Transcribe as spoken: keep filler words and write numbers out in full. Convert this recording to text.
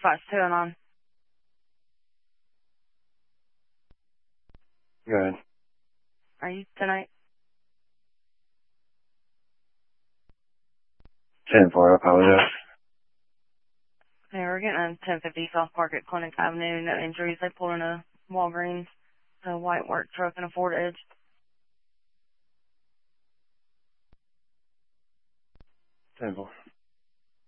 dispatch two oh nine. Go ahead. Are you tonight? ten four, I apologize. Okay, we're getting on ten fifty South Market Clinic Avenue. No injuries. They pulled in a Walgreens, a white work truck, and a Ford Edge. ten four.